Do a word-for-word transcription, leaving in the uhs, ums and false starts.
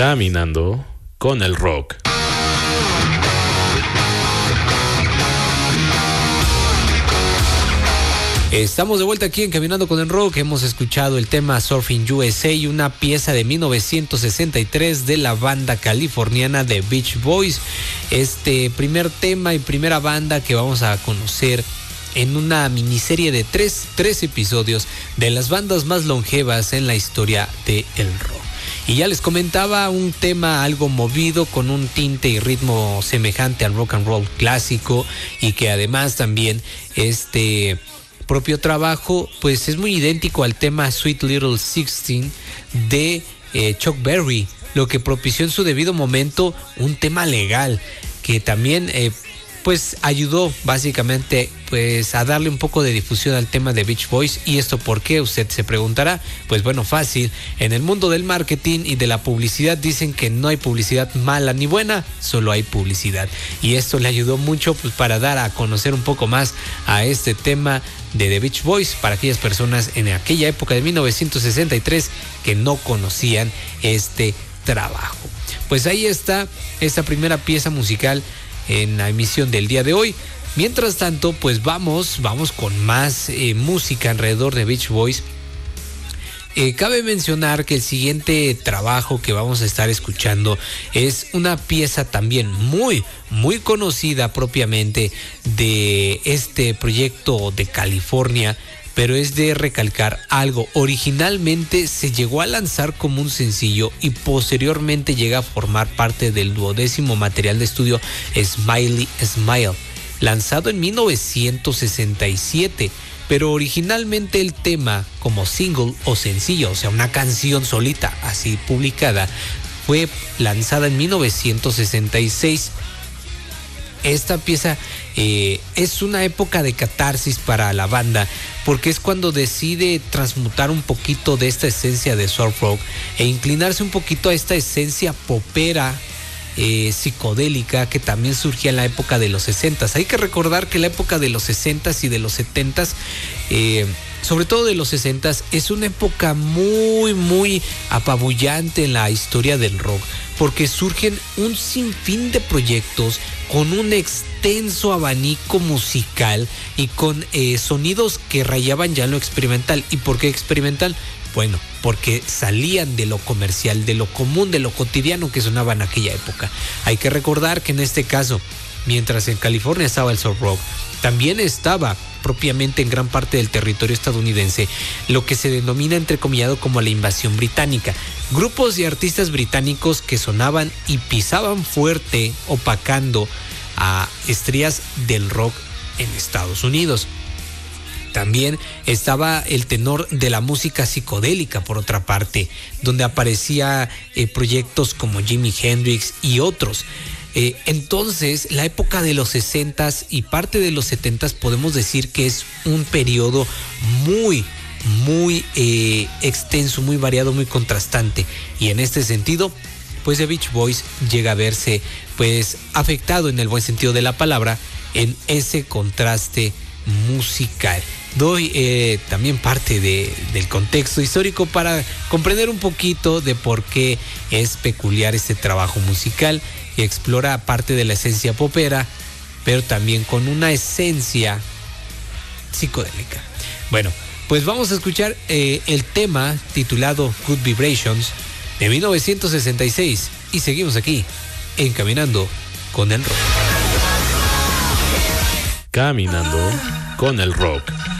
Caminando con el rock. Estamos de vuelta aquí en Caminando con el Rock. Hemos escuchado el tema Surfing U S A, una pieza de mil novecientos sesenta y tres de la banda californiana The Beach Boys. Este primer tema y primera banda que vamos a conocer en una miniserie de tres, tres episodios de las bandas más longevas en la historia del rock. Y ya les comentaba, un tema algo movido con un tinte y ritmo semejante al rock and roll clásico, y que además también este propio trabajo pues es muy idéntico al tema Sweet Little Sixteen de eh, Chuck Berry, lo que propició en su debido momento un tema legal que también eh, pues ayudó básicamente pues a darle un poco de difusión al tema de Beach Boys. ¿Y esto por qué? Usted se preguntará. Pues bueno, fácil. En el mundo del marketing y de la publicidad dicen que no hay publicidad mala ni buena, solo hay publicidad. Y esto le ayudó mucho pues para dar a conocer un poco más a este tema de The Beach Boys para aquellas personas en aquella época de mil novecientos sesenta y tres que no conocían este trabajo. Pues ahí está esta primera pieza musical en la emisión del día de hoy. Mientras tanto, pues vamos, vamos con más eh, música alrededor de Beach Boys. Eh, cabe mencionar que el siguiente trabajo que vamos a estar escuchando es una pieza también muy, muy conocida propiamente de este proyecto de California, pero es de recalcar algo. Originalmente se llegó a lanzar como un sencillo y posteriormente llega a formar parte del duodécimo material de estudio Smiley Smile, lanzado en mil novecientos sesenta y siete, pero originalmente el tema como single o sencillo, o sea, una canción solita así publicada, fue lanzada en mil novecientos sesenta y seis. Esta pieza eh, es una época de catarsis para la banda, porque es cuando decide transmutar un poquito de esta esencia de surf rock e inclinarse un poquito a esta esencia popera, eh, psicodélica, que también surgía en la época de los sesentas. Hay que recordar que la época de los sesentas y de los setentas, eh, sobre todo de los sesentas, es una época muy, muy apabullante en la historia del rock, porque surgen un sinfín de proyectos con un extenso abanico musical y con eh, sonidos que rayaban ya en lo experimental. ¿Y por qué experimental? Bueno, porque salían de lo comercial, de lo común, de lo cotidiano que sonaba en aquella época. Hay que recordar que en este caso, mientras en California estaba el surf rock, también estaba propiamente en gran parte del territorio estadounidense lo que se denomina entrecomillado como la invasión británica. Grupos y artistas británicos que sonaban y pisaban fuerte, opacando a estrellas del rock en Estados Unidos. También estaba el tenor de la música psicodélica, por otra parte, donde aparecía eh, proyectos como Jimi Hendrix y otros. Eh, entonces, la época de los sesentas y parte de los setentas podemos decir que es un periodo muy, muy eh, extenso, muy variado, muy contrastante. Y en este sentido, pues The Beach Boys llega a verse pues afectado en el buen sentido de la palabra en ese contraste musical. Doy eh, también parte de, del contexto histórico para comprender un poquito de por qué es peculiar este trabajo musical, y explora parte de la esencia popera, pero también con una esencia psicodélica. Bueno, pues vamos a escuchar eh, el tema titulado Good Vibrations de mil novecientos sesenta y seis, y seguimos aquí en Caminando con el Rock. Caminando con el rock.